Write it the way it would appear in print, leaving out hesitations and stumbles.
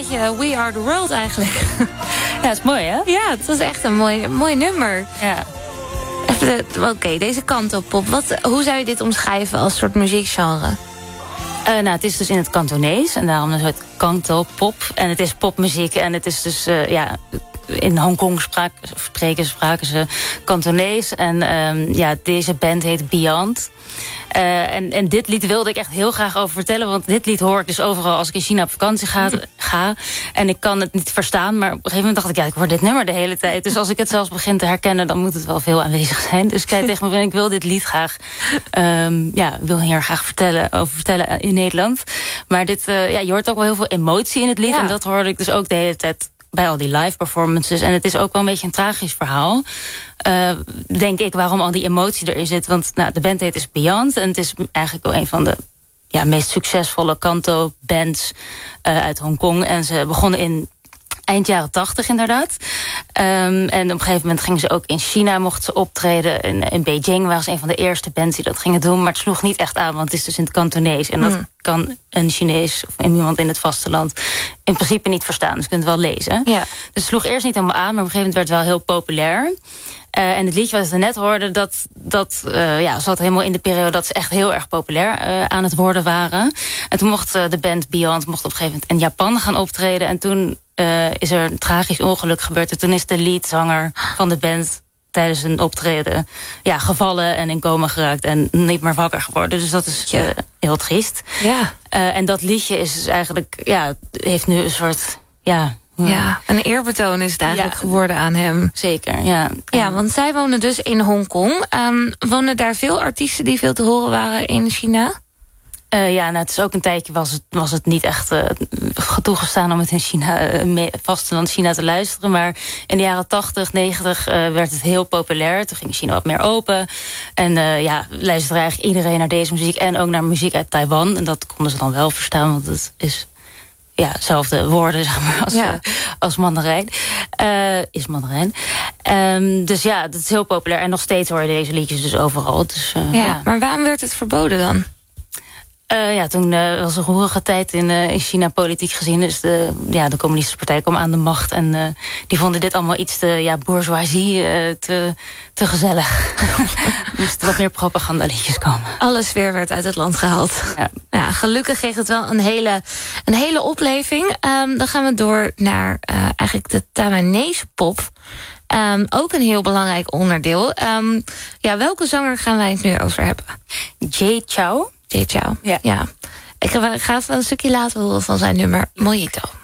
beetje We Are The World eigenlijk. Ja, dat is mooi, hè? Ja, het was echt een mooi nummer. Ja. Oké, deze kantopop. Hoe zou je dit omschrijven als soort muziekgenre? Nou, het is dus in het Kantonees. En daarom is het kantopop. En het is popmuziek. En het is dus, in Hongkong spraken ze Kantonees. En deze band heet Beyond. En dit lied wilde ik echt heel graag over vertellen. Want dit lied hoor ik dus overal als ik in China op vakantie ga. En ik kan het niet verstaan. Maar op een gegeven moment dacht ik, ik hoor dit nummer de hele tijd. Dus als ik het zelfs begin te herkennen, dan moet het wel veel aanwezig zijn. Dus ik zei tegen me, ik wil dit lied graag, wil hier graag vertellen in Nederland. Maar dit, je hoort ook wel heel veel emotie in het lied. Ja. En dat hoorde ik dus ook de hele tijd bij al die live performances. En het is ook wel een beetje een tragisch verhaal. Denk ik, waarom al die emotie erin zit. Want de band heet dus Beyond. En het is eigenlijk wel een van de meest succesvolle kanto-bands uit Hongkong. En ze begonnen in eind jaren 80 inderdaad. En op een gegeven moment gingen ze ook in China, mochten ze optreden. In Beijing waren ze een van de eerste bands die dat gingen doen. Maar het sloeg niet echt aan, want het is dus in het Kantonees. En dat kan een Chinees of iemand in het vasteland in principe niet verstaan. Dus je kunt het wel lezen. Ja. Dus het sloeg eerst niet helemaal aan, maar op een gegeven moment werd het wel heel populair. En het liedje wat we net hoorden, dat zat helemaal in de periode dat ze echt heel erg populair aan het worden waren. En toen mocht de band Beyond op een gegeven moment in Japan gaan optreden. En toen is er een tragisch ongeluk gebeurd. En toen is de leadzanger van de band tijdens een optreden gevallen en in coma geraakt en niet meer wakker geworden. Dus dat is heel triest. Ja. En dat liedje is dus eigenlijk, heeft nu een soort, een eerbetoon is het eigenlijk geworden aan hem. Zeker, ja. Ja, want zij wonen dus in Hongkong. Wonen daar veel artiesten die veel te horen waren in China? Het is ook een tijdje was het niet echt toegestaan om het in China, vasteland China te luisteren. Maar in de jaren 80, 90 werd het heel populair. Toen ging China wat meer open. En luisterde eigenlijk iedereen naar deze muziek. En ook naar muziek uit Taiwan. En dat konden ze dan wel verstaan, want het is hetzelfde woorden zeg maar, als Mandarijn. Is Mandarijn. Dus dat is heel populair. En nog steeds hoor je deze liedjes dus overal. Dus, Maar waarom werd het verboden dan? Toen was een roerige tijd in China politiek gezien. Dus de communistische partij kwam aan de macht. En die vonden dit allemaal iets te bourgeoisie, te gezellig. Moesten wat meer propagandaliedjes komen. Alles weer werd uit het land gehaald. Ja, gelukkig kreeg het wel een hele opleving. Dan gaan we door naar eigenlijk de Taiwanese pop. Ook een heel belangrijk onderdeel. Welke zanger gaan wij het nu over hebben? Jay Chou. Ja. Ik ga even een stukje laten horen van zijn nummer Mojito.